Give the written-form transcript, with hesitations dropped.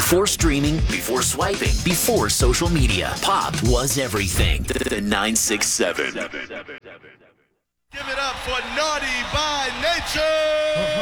Before streaming, before swiping, before social media, pop was everything. The 967. Give it up for Naughty by Nature!